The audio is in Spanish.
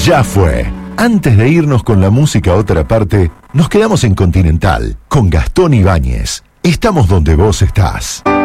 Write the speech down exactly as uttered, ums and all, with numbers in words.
Ya fue. Antes de irnos con la música a otra parte, nos quedamos en Continental, con Gastón Ibáñez. Estamos donde vos estás.